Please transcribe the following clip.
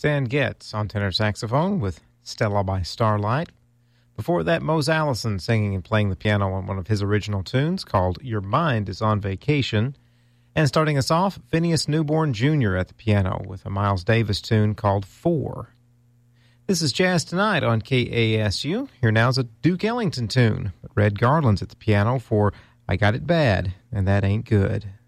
Stan Getz on tenor saxophone with Stella by Starlight. Before that, Mose Allison singing and playing the piano on one of his original tunes called Your Mind is on Vacation. And starting us off, Phineas Newborn Jr. at the piano with a Miles Davis tune called Four. This is Jazz Tonight on KASU. Here now's a Duke Ellington tune. Red Garland's at the piano for I Got It Bad, and That Ain't Good.